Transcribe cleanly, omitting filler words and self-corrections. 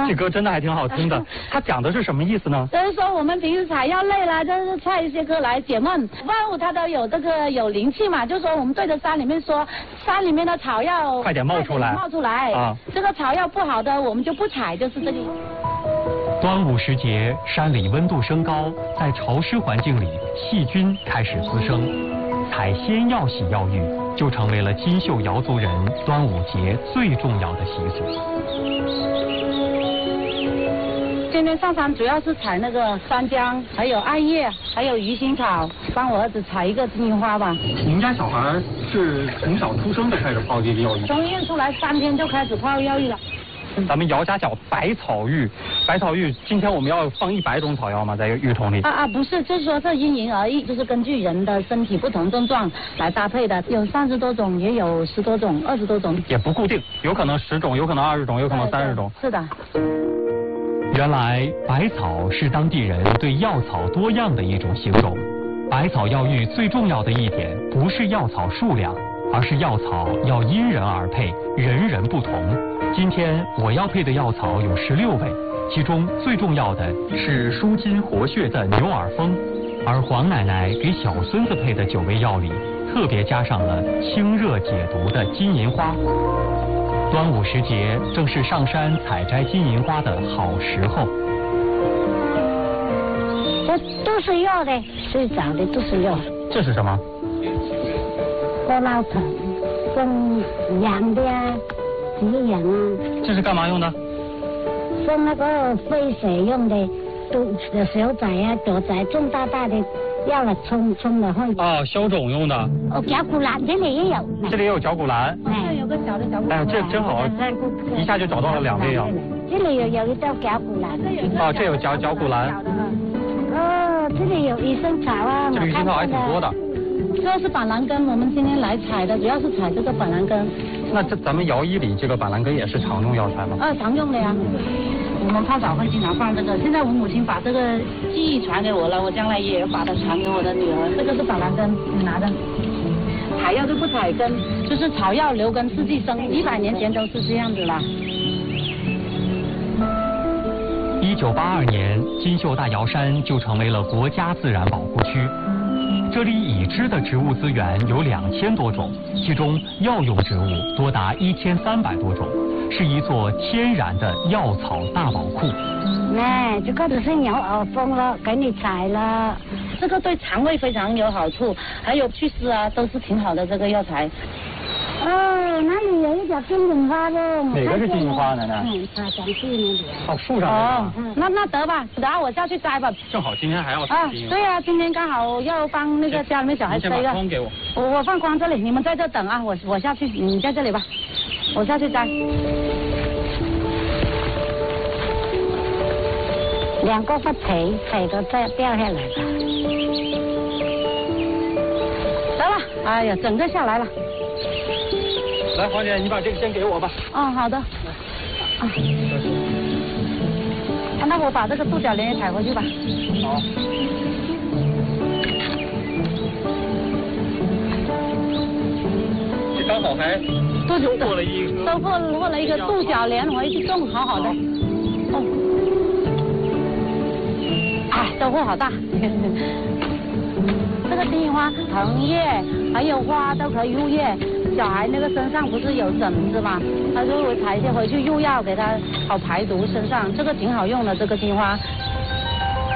这歌真的还挺好听的。它讲的是什么意思呢？ 就是说我们平时采药累了，就是唱一些歌来解闷。万物它都有这个有灵气嘛，就是说我们对着山里面说，山里面的草药快点冒出来， 冒出来啊！这个草药不好的我们就不采，就是这个。 端午时节，山里温度升高，在潮湿环境里，细菌开始滋生，采仙药洗药浴就成为了金秀瑶族人端午节最重要的习俗。 今天上山主要是采那个山姜，还有艾叶，还有鱼腥草，帮我儿子采一个金银花吧。 你们家小孩是从小出生就开始泡这个药浴？ 从医院出来3天就开始泡药浴了。 咱们姚家叫百草浴，百草浴，今天我们要放100种草药吗？在浴桶里？ 不是，就是说这因人而异，就是根据人的身体不同症状来搭配的，有30多种，也有10多种、20多种， 也不固定，有可能10种，有可能20种，有可能30种。 是的。 原来百草是当地人对药草多样的一种形容。百草药浴最重要的一点不是药草数量，而是药草要因人而配，人人不同。今天我要配的药草有16味，其中最重要的是舒筋活血的牛耳蜂，而黄奶奶给小孙子配的9味药里，特别加上了清热解毒的金银花。端午时节正是上山采摘金银花的好时候。 这都是药的，最早的都是药。 这是什么？ 锅捞盆，生养的啊，止痒啊。 这是干嘛用的？ 生那个飞水用的，肚子的小仔啊，肚仔肿大大的，要了冲的会。 消肿用的。 绞股蓝这里也有。 这里也有绞股蓝。 这有个小的绞股蓝。 这真好，一下就找到了2味药。 这里有一道绞股蓝。 这有绞股蓝。 这里有鱼腥草啊。 这个鱼腥草还挺多的。 这是板蓝根，我们今天来采的，主要是采这个板蓝根。 那咱们瑶医里这个板蓝根也是常用药材吗？ 常用的呀。我们泡澡会经常放这个。现在我母亲把这个技艺传给我了，我将来也把它传给我的女儿。这个是板蓝根，你拿着。采药就不采根，就是草药留根四季生，100年前都是这样子了。 1982年，金秀大瑶山就成为了国家自然保护区。这里已知的植物资源有2000多种，其中药用植物多达1300多种，是一座天然的药草大宝库。 这个只是牛耳蜂了，给你采了。 这个对肠胃非常有好处，还有祛湿啊，都是挺好的这个药材。 那里有一朵金银花的。 哪个是金银花，奶奶？ 长树那里。 树上。 那得吧，等下我下去摘吧。 正好今天还要采金银花。 对呀，今天刚好要帮那个家里面小孩摘一个。 你先把筐给我。 我放筐这里，你们在这等啊，我下去，你在这里吧，我下去摘。 2个不皮都掉下来了。 得了，哎呀，整个下来了。 来，黄姐，你把这个先给我吧。 好的。那我把这个杜角莲也采回去吧。 好。这刚好还收获了一个杜角莲回去种，好好的。收获好大。这个金银花藤叶还有花都可以入叶。小孩那个身上不是有疹子嘛，他就会采一些回去入药给他好排毒身上，这个挺好用的，这个金花